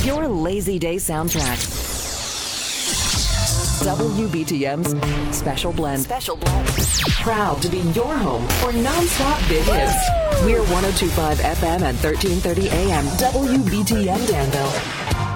Your lazy day soundtrack. WBTM's Special Blend. Proud to be your home for non-stop big hits. We're 102.5 FM and 1330 AM. WBTM Danville.